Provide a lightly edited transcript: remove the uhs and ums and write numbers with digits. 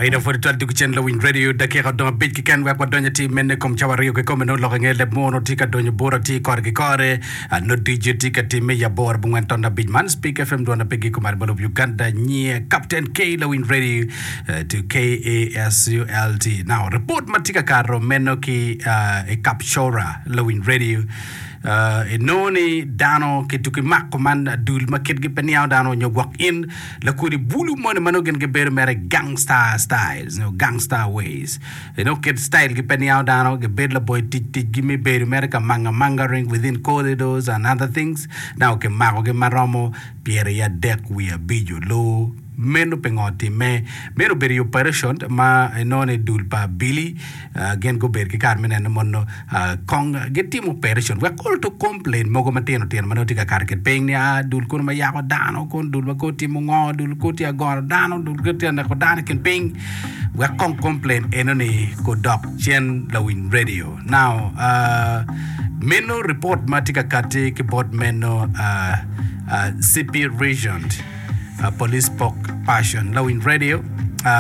Ida for the Duchen Low in radio, the Kaka Don Big Can work with Donati, Menekom Chavario, Comino, Logangele, Mono, Tika, Donya Borati, Corgicore, and no DJ Tika Timea Bor, went on the big man, speaker from Dona Piggy Command of Uganda, near Captain K Low in radio to KASULT. Now, report Matika Caro, Menoki, a Capshora, Low in radio. Noni dano kituki makoman dul makit gipenya dano nyo walk in la kuri bulu mon manogen geber mere gangsta styles gangsta ways kid style gipenya dano geber la boy tit gimme ber mere ka manga ring within corridors and other things now ke mago ge maromo pierre ya dek we a bijo low meno pengoti mero beri operation ma none dulpa billy gen go ber ki carmen en monno kong getim operation we call to complain mogo mateno ten manoti ka karket peng ni dul kun ma yako dano kun dul ba koti mo ngo dul koti agor dano dul koti na ko dano ken peng we kong complain enoni ko doc chen lawin radio now meno report matika kate ki bot meno CP region police spoke passion low in radio